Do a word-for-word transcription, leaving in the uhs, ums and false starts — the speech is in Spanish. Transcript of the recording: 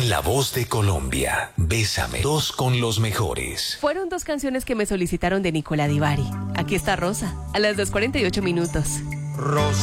La Voz de Colombia. Bésame. Dos con los mejores. Fueron dos canciones que me solicitaron de Nicola Di Bari. Aquí está Rosa, a las dos cuarenta y ocho minutos. Rosa.